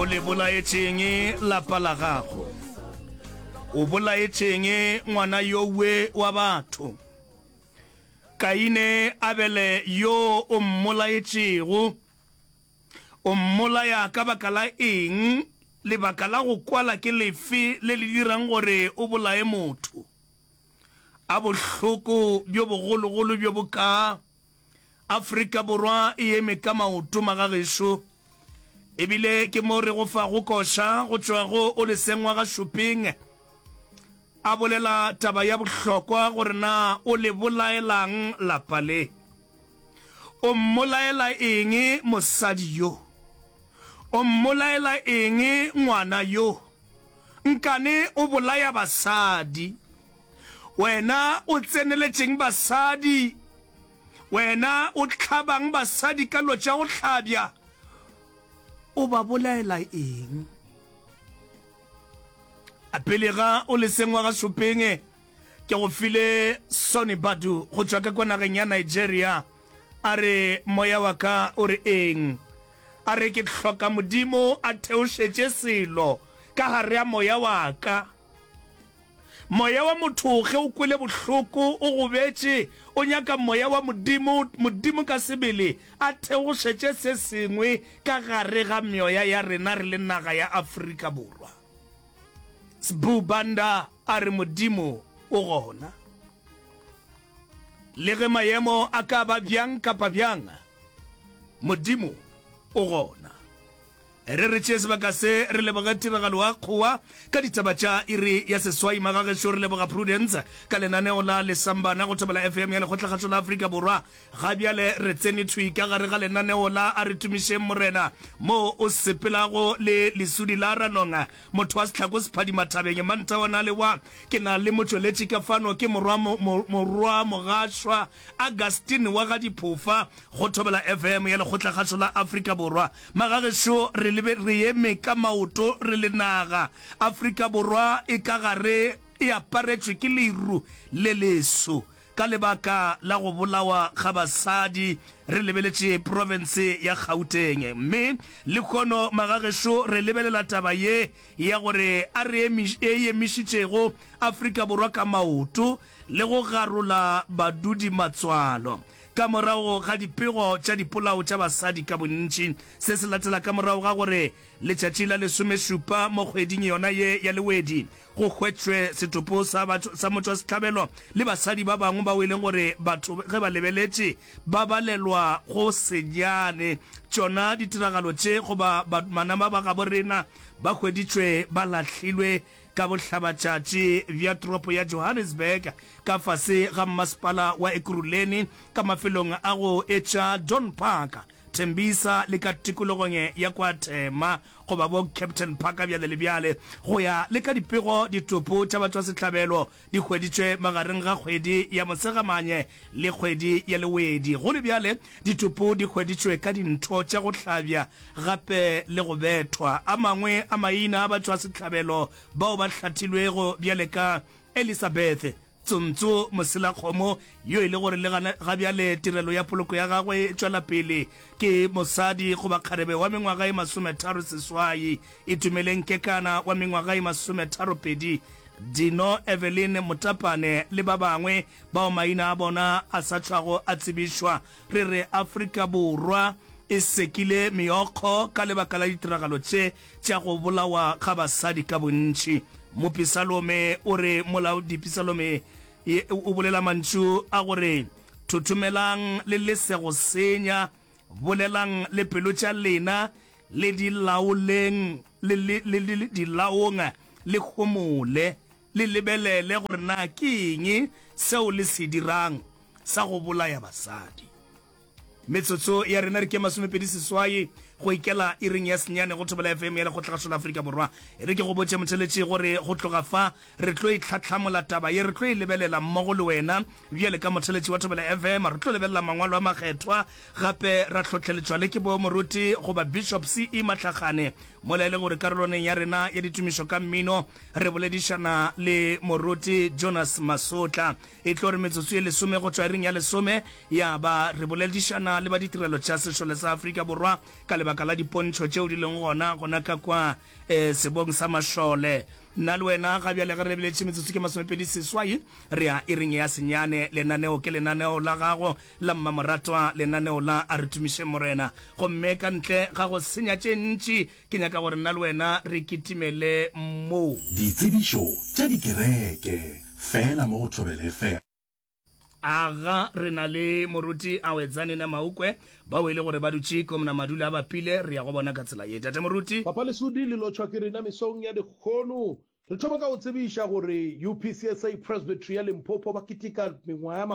o le bolaetseng lapa la gago, o bolaetseng ngwana yo we wa batho. Kaine Abele yo o mmolaetsego, o mmolaya ka baka la eng, lebaka la go kwala ke lefe le le dirang gore o bolae motho. A bohloko bjo bogologolo bjo boka Afrika Borwa e eme ka maoto magageso, ebile ke mo re go fa go koša go tšwa go o lesengwa ga shopping. A bolela taba ya bohlokwa gore na o le bolaelang lapa le. O mmolaela eng mosadi yo, o mmolaela eng ngwana yo, nkane o bolaya basadi. Wena o tseneletšeng basadi, wena o tlhabang basadi ka lo tša go tlhabja, o ba bolaela eng? A pele ga o lesengwa ga shopping ke go file Sonny Badu go tšwa ka kwa nageng ya Nigeria. A re moya wa ka o re eng, a re ke hloka modimo a theošetše selo ka gare ya moya wa ka. Moya wa motho ge o kwele bohloko o go betše o nyaka moya wa modimo ka sebele a theošetše se sengwe ka gare ga meoya ya rena re le naga ya Afrika Borwa. Sbu Banda a re modimo o gona, le ge maemo a ka ba bjang kapa bjang, modimo o gona. Re re tšee sebaka se re leboga tiragalo wa kgowa ka ditaba tša iri ya seswai magageso. Re leboga Prudence ka lenaneo la lesambana go thobela FM ya lekgotlakgatšo la Afrika Borwa. Ga bjale re tsene thwi ka gare ga lenaneo la a re tumišeng morena mo o sepelago le lesudi la ranonga, motho wa setlhako sephadimathabeng manta wana le wa ke na le motšweletši ka fano ke morwa mogašwa Augustine wa ga diphofa go thobela FM ya lekgotlakgatšo la Afrika Borwa. Magageso re eme ka maoto re le naga Afrika Borwa e ka gare e aparetšwe ke leru le leso ka lebaka la go bolawa ga basadi. Re lebeletše province ya Gauteng, mme le kono magageso re lebelela taba ye ya gore a re emišitšego Afrika Borwa ka maoto le go garola badudi matswalo ka morago ga dipego tša dipolao tša basadi ka bontši. Se se latela ka morago ga gore letšatši la 17 mo kgweding yona ye ya lewedi go hwetšwe setopo sa motho wa setlhabelo le basadi ba bangwe ba wileng gore batho ge ba lebeletše ba balelwa go senyane tšona ditiragalo tše goba manama ba ga borena ba hweditšwe ba lahlilwe ka bohlabatšatši bja toropo ya Johannesburg ka fase ga mmasepala wa Ekurhuleni ka mafelong a go etša Don Park, Tembisa le ka tikologong ya kwa Tema goba bo Captain Park bjale le bjale go ya le ka dipego ditopo tša batho ba setlhabelo di hweditšwe magareng ga kgwedi ya Mosegamanye le kgwedi ya Lewedi. Go le bjale ditopo di hweditšwe ka dintho tša go hlabja gape le go bethwa. A mangwe a maina a batho ba setlhabelo bao ba hlatilwego bjale ka Elizabeth Tsontso Moselakgomo yo e le gore le ga bjale tirelo ya poloko ya gagwe e tšwela pele ke mosadi goba kgarebe wa mengwaga e 36 e tumeleng kekana wa mengwaga e 32 Dino Evelyn Motapane le ba bangwe bao maina a bona a sa tšwago a tsebišwa. Re re Afrika Borwa e sekile meokgo ka lebaka la ditiragalo tše tša go bolawa ga basadi ka bontši. Mopisalome o re molaodi Pisalome o bolela mantšu a gore thothomelang le lesego senya, bolelang le pelo tša lena le di laoleng le di laong le homole le lebelele gore na ke eng seo le se dirang sa go bolaya basadi. Metsotso ya rena re ke 28 go ikela iring ya senyane go thobela FM ya lekgotlakgatšo la Afrika Borwa. Re ke go botše motheletši gore go tloga fa re tlo itlhatlhamola taba ye re tlo e lebelela mmogo le wena bjale ka motheletši wa thobela FM. Re tlo lebelela mangwalo a makgethwa gape ra tlhotlheletšwa le ke bo moruti goba Bishop C.E. Matlagane mola e le gore karoloneng ya rena ya ditumišo ka mmino re boledišana le moruti Jonas Masotla. E tlo re metsotso e 10 go tšwa iring ya 10 ya ba re boledišana le ba ditirelo tša sešole sa Afrika Borwa ka lebaka lebaka la dipontšho tšeo di leng gona ka kwa sebong sa Mašole. Nna le wena ga bjale ge re lebeletše metsotso ke 28 re ya iring ya senyane. Lenaneo ke lenaneo la gago la mmamoratwa, lenaneo la a re tumiše morena. Gomme ka ntle ga go senya tše ntši ke nyaka gore nna le wena re kitimele mo ditsebišo tša dikereke fela mo Thobela FM. Aga re na le moruti a wetsane na maukwe ba wele gore ba dutše ko mna madula a bapile re ya go bona ka tsela ye. Tate moruti papa le sudi le lotšwa ke rena mesong ya dikgono re thoma ka go tsebiša gore UPCSA Presbytery ya Limpopo ba ketika mengwaga ya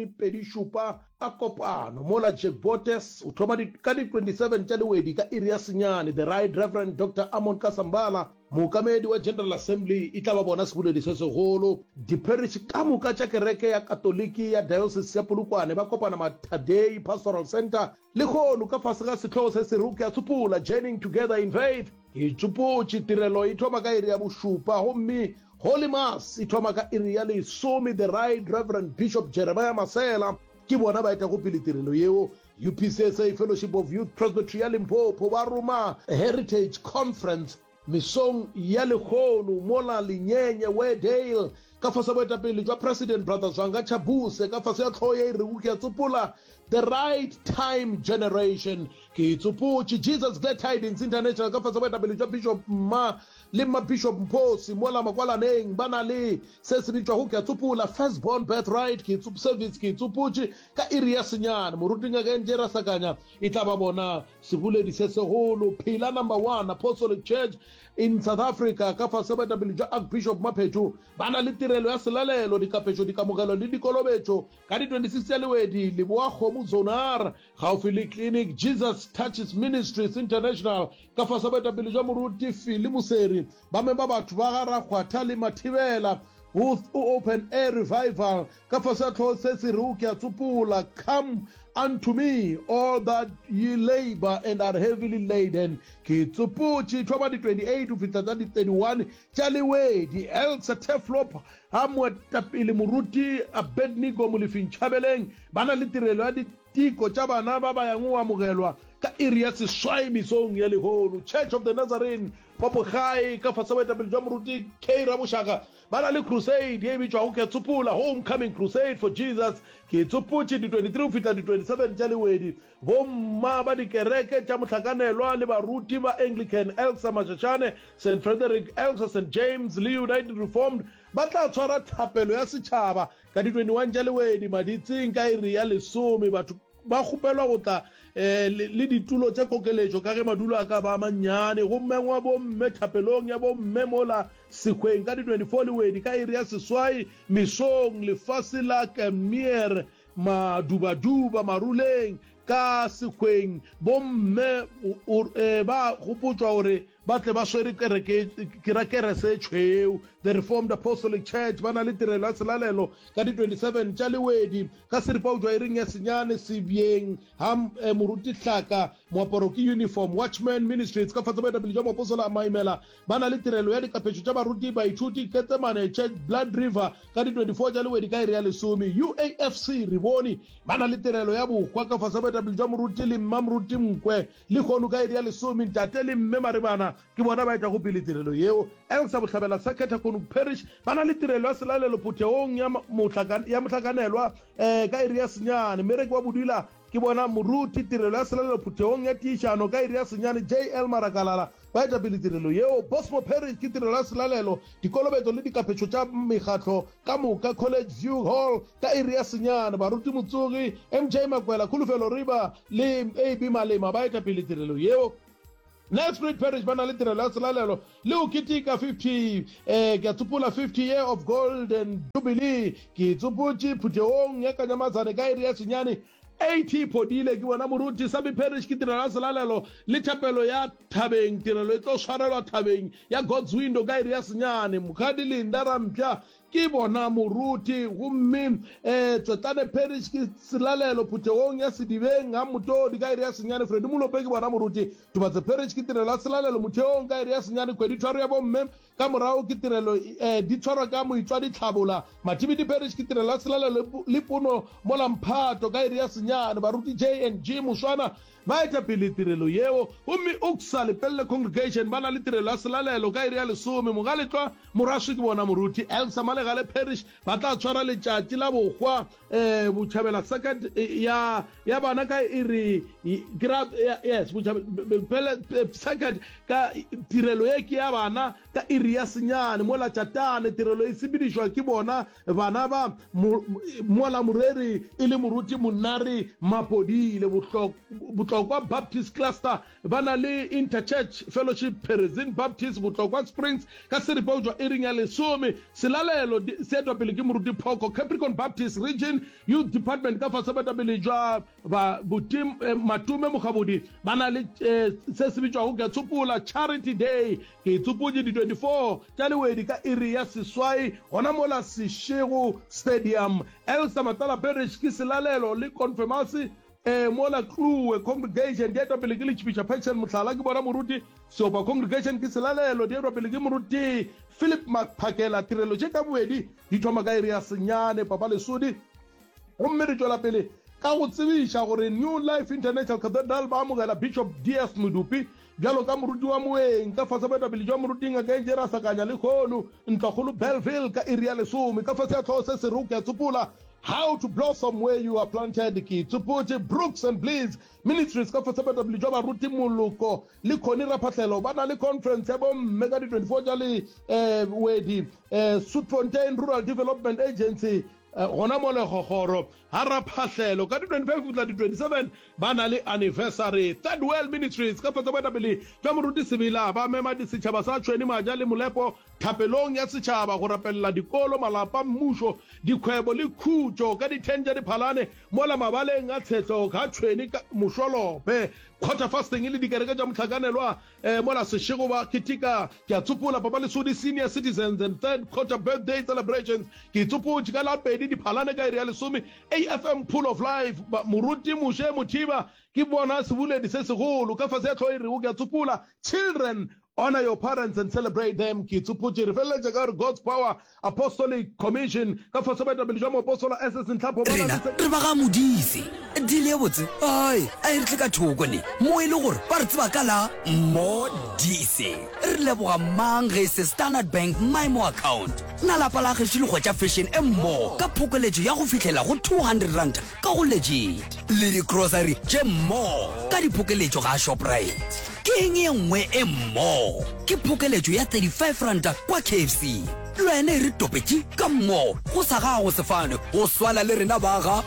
27 a kopano mola Jack Botes o thoma ka di 27 tša lewedi ka iri ya senyane. The Right Reverend Dr. Amon Kasambala mookamedi wa General Assembly e tla ba bona seboledi se segolo. Diparish ka moka tša kereke ya katoliki ya Diocese ya Polokwane ba kopana Mathadei Pastoral Center le kgono ka fase ga setlhogo se se ruke ya tsopola Journeying Together in Faith. E tsopotše tirelo e thoma ka iri ya bošupa gomme Holy Mass e thoma ka iri ya lesome. The Right Reverend Bishop Jeremiah Masela ke bona ba eta go pele tirelo yeo. UPCSA Fellowship of Youth Presbytery ya Limpopo ba roma Heritage Conference mesong ya lekgono mola Linyenye Wedale ka fase boetapele jwa President Brother Zwanga Chabuse ka fase ya tlhogo ya irebuki ya tsopola The Right Time Generation. Ke tsopotše Jesus Glad Tidings International ka fase boetapele jwa Bishop Ma le Bishop Mposi mola makwalaneng ba na le se se bitšwa go ke tsopola Firstborn Birthright ke service. Ke tsopotše ka iri ya senyane moruting ka Njera Sakanya e tla ba bona seboledi se segolo. Pillar number 1 Apostolic Church in South Africa ka fase boetapele jwa Archbishop Maphetho ba na le tirelo ya selalelo dikapetšo dikamogelo le dikolobetšo ka di 26 ya lewedi Leboa Kgomo Zonar gaufi le clinic Jesus Touches Ministries International ka fase boetapele jwa moruti Fili Museri ba memba batho ba ga Rakgwatha le Mathibela with open air revival ka fase ya tlhogo se se ruke ya tsopola Come unto me all that ye labor and are heavily laden. Ke tsopotše thoma di 28 go fihla tsa di 31 tša lewedi. Elsa Teflop ga moetapele moruti Abednego Molefin Tšhabeleng ba na le tirelo ya ditiko tša bana ba ba yang go amogelwa ka iri ya seswai mesong ya lehono. Church of the Nazarene Popogai ka fase boetapele jwa moruti Keira Bošaka ba na le crusade ye bitšwa go ke tsopola Homecoming Crusade for Jesus. Ke tsopotše di 23 go fihla di 27 tša lewedi. Bomma ba dikereke tša mohlakanelwa le baruti ba Anglican Elsa Mashashane, St. Frederick Elsa, St. James le United Reformed ba tla tshwara thapelo ya setšhaba ka di 21 tša lewedi maditsing ka iri ya lesome. Batho ba kgopelwa go tla le ditulo tša kokeletšo ka ge madulo a ka ba mannyane gomme ngwa bomme thapelong ya bomme mola Sekgweng ka di 24 lewedi ka iri ya seswai mesong lefase la Kemier madubaduba maruleng ka Sekgweng. Bomme ba gopotšwa gore ba tle ba swere kerekere se tšhweu. The Reformed Apostolic Church ba na le tirelo ya selalelo ka di 27 tša lewedi ka seripao jwa iring ya senyane sebieng ga moruti Hlaka moaparo ke uniform. Watchman Ministries ka fase boetapele jwa moapostola a Maimela ba na le tirelo ya dikapetšo tša baruti baithuti Ketsemane Church Blood River ka di 24 tša lewedi ka iri ya lesome. UAFC Riboni ba na le tirelo ya bokgwa ka fase boetapele jwa moruti le mmamoruti Mkwe le kgono ka iri ya lesome. Ntate le mme Maribana ke bona ba eta go pele tirelo yeo. Elsa Bohlabela Saketa Kgono Parish ba na le tirelo ya selalelo Phutheong ya mohlakanelwa ka iri ya senyane. Mereki wa Bodila ke bona moruti tirelo ya selalelo Phutheong ya tiišano ka iri ya senyane. JL Marakalala ba eta pele tirelo yeo. Bosmo Parish ke tirelo ya selalelo dikolobetso le dikapetšo tša mekgatlo ka moka College View Hall ka iri ya senyane. Baruti Motsogi MJ Makwela Khulufelo Riba le AB Malema ba eta pele tirelo yeo. Nelspruit Parish ba na le tirelo ya selalelo le o ketika 50 ke tsopola 50 year of golden jubilee. Ke tsopotše Phutheong ya Kanyamazane ka iri ya senyane. 80 Podile ke bona moruti Sabi Parish ke tirelo ya selalelo le thapelo ya Thabeng tirelo e tlo tshwarelwa Thabeng ya God's Window ka iri ya senyane. Mokhadi Linda Rampya ke bona moruti gomme Tsotane Parish ke selalelo Phutheong ya Sedibeng ga Motodi ka iri ya senyane. Fredi Molope ke bona moruti Tubatse Parish ke tirelo ya selalelo Motheong ka iri ya senyane. Kgwedi tshwaro ya bomme ka morago ke tirelo di tshwarwa ka moitswa ditlhabola. Mathibidi Parish ke tirelo ya selalelo le Puno mola Mphato ka iri ya senyane. Baruti JNG Muswana ba eta pele tirelo yeo gomme o kusale pelle congregation ba na le tirelo ya selalelo ka iri ya lesome mogaletlwa moraso ke bona moruti Elsa Malegale parish ba tla tshwara letšatši la bokgwa botšhabela second ya bana ka iri yes second ka tirelo ye ke ya bana ka iri ya senyane mola tšatane tirelo e sebedišwa ke bona bana ba mola moreri e le moruti monnare Mapodile botlokwa Baptist cluster ba na le interchurch fellowship Peresin Baptist botlokwa Springs ka seripa jwa ering ya lesome selalelo se etwa pele ke moruti Phoko Capricorn Baptist region youth department ka fa sebeta pele jwa ba butim matume mogabodi ba na le se se bitswa go ka tsopola charity day ke tsopodi di 24 tša lewedi ka iri ya seswai gona mola Seshego stadium Elsa Matala parish ke selalelo le confirmasi mola Kluwe congregation di etwa pele ke Lechipitša Paxton Mohlala ke bona moruti Siopa congregation ke selalelo di etwa pele ke moruti Philip Maphakela tirelo tše ka bobedi di thoma ka iri ya senyane Papa Lesodi gomme re tšwela pele ka go tsebiša gore New Life International Cathedral ba amogela Bishop DS Modupi bjalo ka moruti wa moeng ka fasa ba pele jwa moruting ka Enjera Sakanya le Khono Ntlagolo Bellville ka iri ya lesome ka fasa ya tlhogo se seruka ya tsopola how to blossom where you are planted ki tsopotse Brooks and Blaze Ministries ka fasa ba pele jwa baruti moloko le khoni raphatlhelo ba na le conference ya bo mme ka di 24 ja le wedi Soutfontein Rural Development Agency gona mo legogoro ha raphatlhelo ka di 25 kutla di 27 ba na le anniversary Third World Ministries ka fasa ba pele jwa moruti Sebila ba mema di setšhaba sa Tshweni Maja le Molepo thapelong ya setšhaba go rapella dikolo malapa mmušo dikgwebo le khutšo ka di 10 ja di phalane mola mabaleng a tshetlo ka Tshweni ka mošolope quarter fasting le dikereke tša mohlakanelwa mola Seshego ba ketika ke a tsopola Papa Lesodi senior citizens and third quarter birthday celebrations ke tsopotse ka la pedi di phalane ka iri ya lesome AFM Pool of Life moruti Moshe Mothiba ke bona sebuledi se segolo ka fase ya tlho iri o ke a tsopola children honor your parents and celebrate them ki tsopotse re feleletša ka God's Power Apostolic Commission ka fase ba pele jwa moapostola SS Ntlhapho rena re ba ga modise di le botse ai a re tle ka thoko ne mo ile gore ba re tseba ka la modise re leboga mang ge se Standard Bank my account na la pala ge tšile go tša fashion mo ka phokoletšo ya go fihlela go 200 rand ka go legit le di grocery tše mo ka diphokeletšo ga Shoprite ke eng ye nngwe e mo ke phokeletšo ya 35 rand kwa KFC lwene re topetše ka mo go sa gago sefane go swala le rena ba ga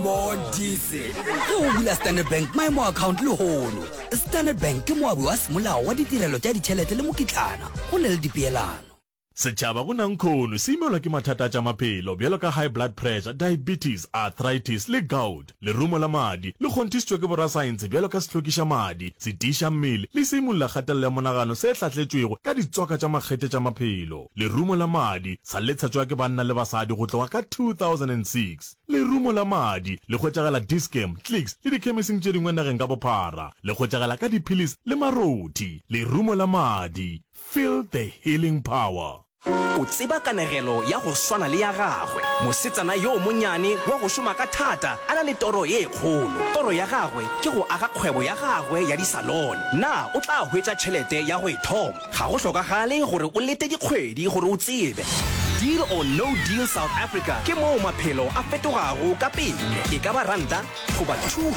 modise ge o bula Standard Bank my account le hono Standard Bank ke moabi wa semolao wa ditirelo tša ditšhelete le mokitlana go ne le dipeelano setšhaba go nang khono se imelwa ke mathata tša maphelo bjalo ka high blood pressure diabetes arthritis le gout lerumo la madi le kgonthišitšwe ke borasaense bjalo ka sehlokiša madi sediša mmele le se imolola kgatelelo ya monagano se hlatletšwego ka ditswaka tša makgete tša maphelo lerumo la madi sa letšhatšwa ke banna le basadi go tloga ka 2006 lerumo la madi le hwetšagela Dischem Clicks le dikhemising tše dingwe nageng ka bophara le hwetšagela ka diphilis le maroti lerumo la madi feel the healing power o tseba kanegelo ya go swana le ya gagwe mosetsana yo monyane wa go šoma ka thata a na le toro ye kgolo toro ya gagwe ke go aga kgwebo ya gagwe ya disalon na o tla hwetša tšhelete ya go ithoma ga go hlokagale gore o lete dikgwedi gore o tsebe Deal or No Deal South Africa ke moo maphelo a fetogago ka pele e ka ba ranta go ba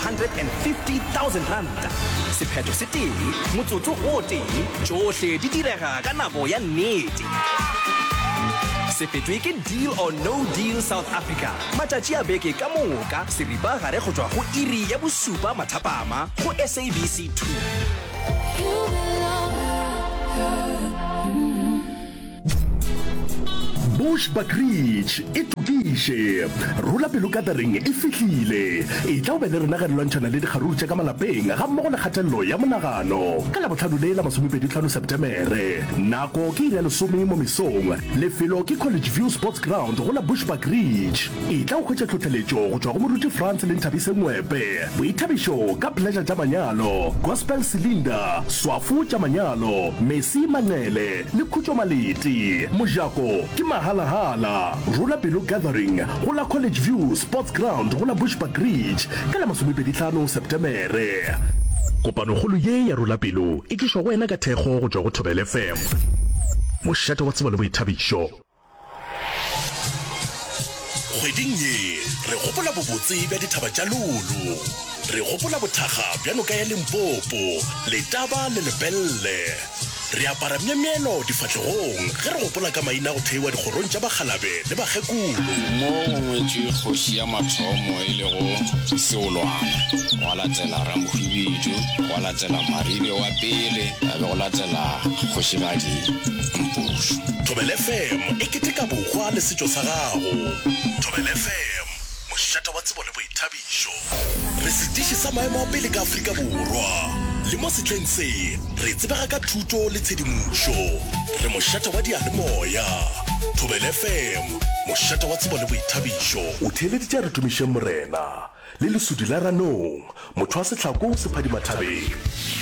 250,000 ranta sephetho se tee motsotso o tee tšohle di direga ka nako ya nnete se fetwe ke Deal or No Deal South Africa matšatši a beke ka moka seripa gare go tšwa go iri ya bosupa mathapama go SABC 2 Bushbuckridge e tukiše rula pelo gathering e fihlile e tla o be le rena ga lwantšhana le dikgaruru tša ka malapeng ga mmogo le kgatelelo ya monagano ka la botlhano le la 25 Septemere nako ke iri ya lesome mo mesong lefelo ke College View Sports Ground go la Bushbuckridge e tla o hwetša tlhotlheletšo go tšwa go moruti France le Nthabise Ngwepe boithabišo ka pleasure tša manyalo gospel cylinder swafu tša manyalo Messi Manele le khutšo maleti mojako ke hala rula pelo gathering go la College View Sports Ground go la Bushbuckridge ka la 25 Septemere Kopanogolo ye ya Rulapelo e tlišwa go wena ka thekgo go tšwa go Thobela FM, mošate wa tsebo le boithabišo. Kgweding ye re gopola bobotse bja dithaba tša lolo, re gopola bothakga bja noka ya Limpopo, Letaba le Lepelle. Re apara memieno difatlegong ge re gopola ka maina go theiwa dikgorong tša Bakgalabe le Bakgekolo. Mo ngwetše kgoši ya mathomo e lego Seolwana, go latela Ramohwibidu, go latela Maribe wa pele, a be go latela Kgošigadi Mpušu. Thobela FM e keteka bokgwa le setšo sa gago. Thobela FM, mošate wa tsebo le boithabišo. Re setiši sa maemo a pele ka Afrika Borwa. Le mo setleng se re tsebega ka thuto le tshedimošo. Re mošate wa dialemoya. Thobela FM, mošate wa tsebo le boithabišo. O theeleditše re tumišeng morena le lesudi la ranong, motho wa setlhako Sephadi Mathabeng.